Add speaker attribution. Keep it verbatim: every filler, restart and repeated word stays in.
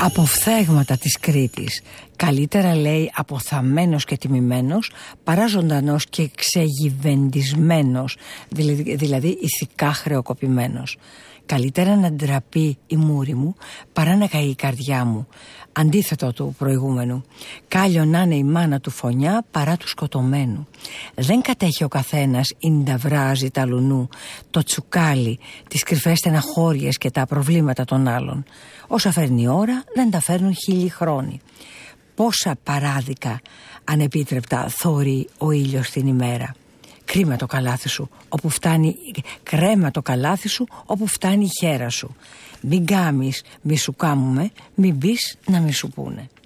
Speaker 1: Από φθέγματα της Κρήτης. Καλύτερα, λέει, αποθαμένος και τιμημένος παρά ζωντανός και ξεγιβεντισμένος, δηλαδή, δηλαδή ηθικά χρεοκοπημένος. Καλύτερα να ντραπεί η μούρη μου παρά να καεί η καρδιά μου. Αντίθετο του προηγούμενου. Κάλιο να είναι η μάνα του φωνιά παρά του σκοτωμένου. Δεν κατέχει ο καθένας ινταβράζει τα λουνού, το τσουκάλι, τις κρυφές στεναχώριες και τα προβλήματα των άλλων. Όσα φέρνει η ώρα δεν τα φέρνουν χίλιοι χρόνοι. Πόσα παράδικα ανεπίτρεπτα θωρεί ο ήλιος την ημέρα. Κρίμα το καλάθι σου, όπου φτάνει, κρέμα το καλάθι σου όπου φτάνει η χέρα σου. Μην κάμεις, μη σου κάμουμε, μην μπεις να μη σου πούνε.